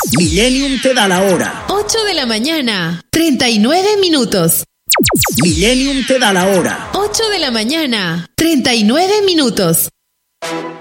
Millennium te da la hora. 8 de la mañana, 39 minutos. Millennium te da la hora. 8 de la mañana, 39 minutos.